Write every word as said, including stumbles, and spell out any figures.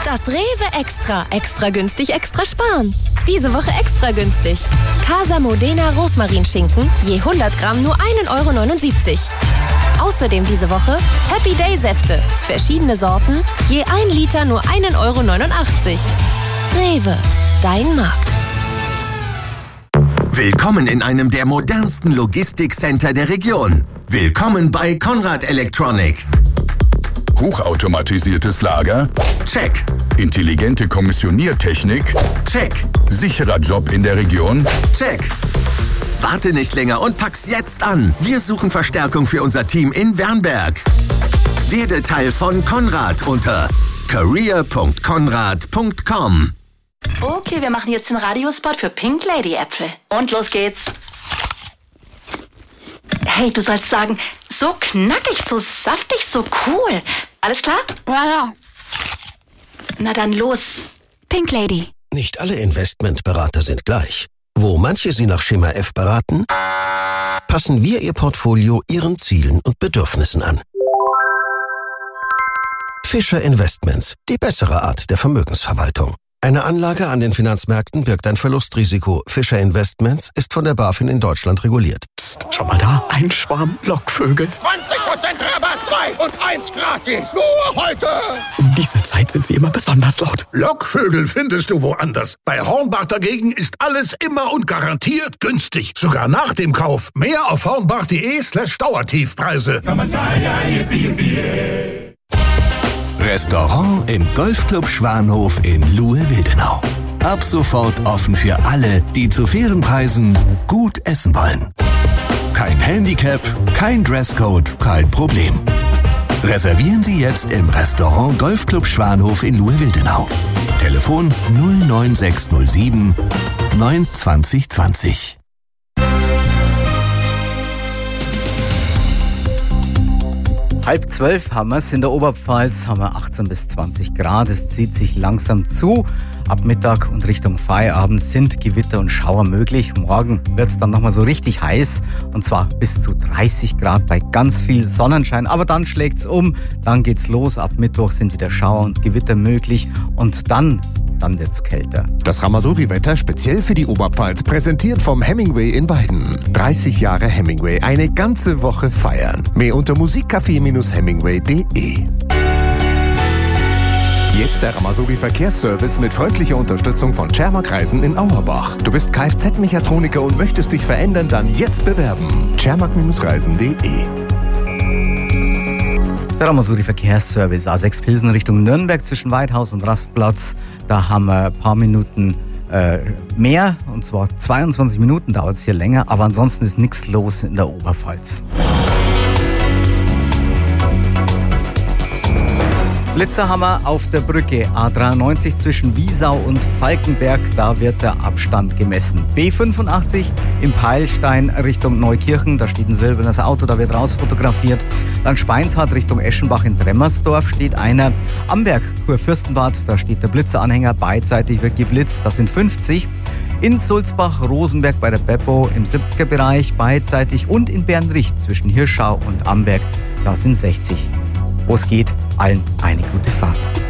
Das Rewe Extra. Extra günstig, extra sparen. Diese Woche extra günstig. Casa Modena Rosmarinschinken, je hundert Gramm nur ein Euro neunundsiebzig. Außerdem diese Woche Happy Day Säfte. Verschiedene Sorten, je ein Liter nur ein Euro neunundachtzig. Rewe, dein Markt. Willkommen in einem der modernsten Logistikcenter der Region. Willkommen bei Konrad Electronic. Hochautomatisiertes Lager? Check. Intelligente Kommissioniertechnik? Check. Sicherer Job in der Region? Check. Warte nicht länger und pack's jetzt an. Wir suchen Verstärkung für unser Team in Wernberg. Werde Teil von Konrad unter career punkt konrad punkt com. Okay, wir machen jetzt den Radiospot für Pink Lady Äpfel. Und los geht's. Hey, du sollst sagen, so knackig, so saftig, so cool. Alles klar? Ja, ja. Na dann los. Pink Lady. Nicht alle Investmentberater sind gleich. Wo manche Sie nach Schema F beraten, passen wir Ihr Portfolio Ihren Zielen und Bedürfnissen an. Fischer Investments, die bessere Art der Vermögensverwaltung. Eine Anlage an den Finanzmärkten birgt ein Verlustrisiko. Fischer Investments ist von der BaFin in Deutschland reguliert. Psst, schau mal da, ein Schwarm Lockvögel. zwanzig Prozent Rabatt, zwei und eins gratis. Nur heute. Um diese Zeit sind sie immer besonders laut. Lockvögel findest du woanders. Bei Hornbach dagegen ist alles immer und garantiert günstig. Sogar nach dem Kauf. Mehr auf hornbach.de slash Dauertiefpreise. Restaurant im Golfclub Schwanhof in Luhe-Wildenau. Ab sofort offen für alle, die zu fairen Preisen gut essen wollen. Kein Handicap, kein Dresscode, kein Problem. Reservieren Sie jetzt im Restaurant Golfclub Schwanhof in Luhe-Wildenau. Telefon null neun sechs null sieben neun zwanzig zwanzig. Halb zwölf haben wir es in der Oberpfalz, haben wir achtzehn bis zwanzig Grad. Es zieht sich langsam zu. Ab Mittag und Richtung Feierabend sind Gewitter und Schauer möglich. Morgen wird es dann nochmal so richtig heiß und zwar bis zu dreißig Grad bei ganz viel Sonnenschein. Aber dann schlägt es um, dann geht's los. Ab Mittwoch sind wieder Schauer und Gewitter möglich und dann, dann wird's kälter. Das Ramasuri-Wetter speziell für die Oberpfalz, präsentiert vom Hemingway in Weiden. dreißig Jahre Hemingway, eine ganze Woche feiern. Mehr unter musikcafé Bindestrich hemingway punkt de. Jetzt der Ramasuri Verkehrsservice mit freundlicher Unterstützung von Cermak Reisen in Auerbach. Du bist Kfz-Mechatroniker und möchtest dich verändern, dann jetzt bewerben. cermak Reisen punkt de. Der Ramasuri Verkehrsservice A sechs Pilsen Richtung Nürnberg zwischen Weidhaus und Rastplatz. Da haben wir ein paar Minuten äh, mehr, und zwar zweiundzwanzig Minuten dauert es hier länger, aber ansonsten ist nichts los in der Oberpfalz. Blitzer haben wir auf der Brücke A dreiundneunzig zwischen Wiesau und Falkenberg, da wird der Abstand gemessen. B fünfundachtzig im Peilstein Richtung Neukirchen, da steht ein silbernes Auto, da wird rausfotografiert. Dann Speinshardt Richtung Eschenbach in Tremmersdorf steht einer. Amberg Kurfürstenbad, da steht der Blitzeranhänger, beidseitig wird geblitzt, das sind fünfzig. In Sulzbach-Rosenberg bei der Beppo im siebziger Bereich beidseitig und in Bernricht zwischen Hirschau und Amberg, da sind sechzig. Wo es geht, allen eine gute Fahrt.